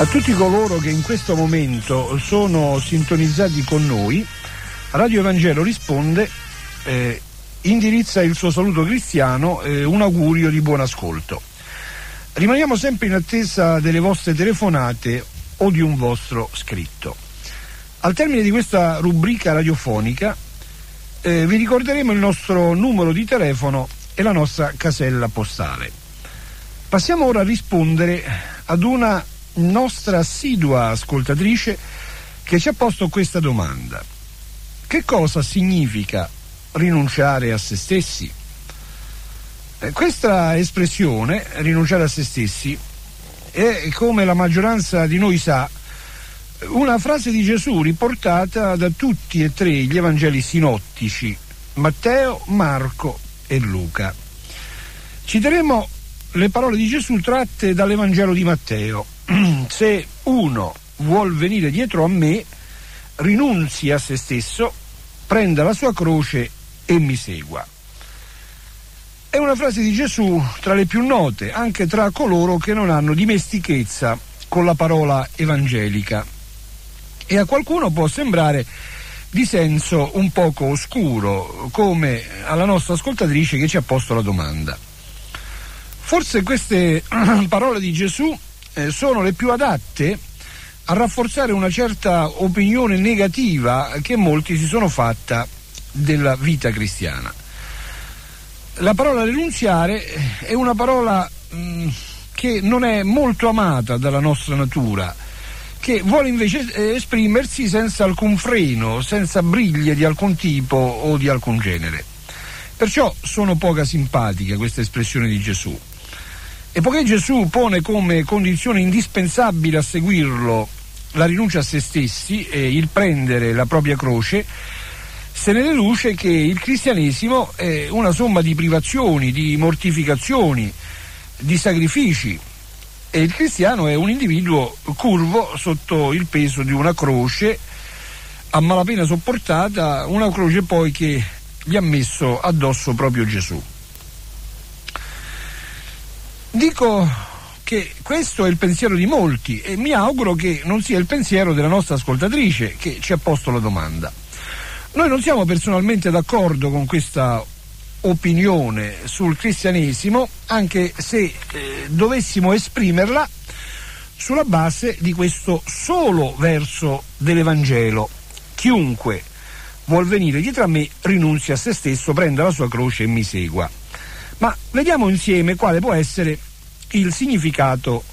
A tutti coloro che in questo momento sono sintonizzati con noi, Radio Evangelo risponde, indirizza il suo saluto cristiano, un augurio di buon ascolto. Rimaniamo sempre in attesa delle vostre telefonate o di un vostro scritto. Al termine di questa rubrica radiofonica vi ricorderemo il nostro numero di telefono e la nostra casella postale. Passiamo ora a rispondere ad una nostra assidua ascoltatrice che ci ha posto questa domanda: che cosa significa rinunciare a se stessi? Questa espressione, rinunciare a se stessi, è, come la maggioranza di noi sa, una frase di Gesù riportata da tutti e tre gli Evangeli sinottici, Matteo, Marco e Luca. Citeremo le parole di Gesù tratte dall'Evangelo di Matteo. Se uno vuol venire dietro a me, rinunzi a se stesso, prenda la sua croce e mi segua. È una frase di Gesù tra le più note, anche tra coloro che non hanno dimestichezza con la parola evangelica, e a qualcuno può sembrare di senso un poco oscuro, come alla nostra ascoltatrice che ci ha posto la domanda. Forse queste parole di Gesù sono le più adatte a rafforzare una certa opinione negativa che molti si sono fatta della vita cristiana. La parola rinunziare è una parola che non è molto amata dalla nostra natura, che vuole invece esprimersi senza alcun freno, senza briglie di alcun tipo o di alcun genere. Perciò sono poco simpatiche queste espressioni di Gesù. E poiché Gesù pone come condizione indispensabile a seguirlo la rinuncia a se stessi e il prendere la propria croce, se ne deduce che il cristianesimo è una somma di privazioni, di mortificazioni, di sacrifici, e il cristiano è un individuo curvo sotto il peso di una croce a malapena sopportata, una croce poi che gli ha messo addosso proprio Gesù. Dico che questo è il pensiero di molti e mi auguro che non sia il pensiero della nostra ascoltatrice che ci ha posto la domanda. Noi non siamo personalmente d'accordo con questa opinione sul cristianesimo, anche se dovessimo esprimerla sulla base di questo solo verso dell'Evangelo: chiunque vuol venire dietro a me rinunzi a se stesso, prenda la sua croce e mi segua. Ma vediamo insieme quale può essere il significato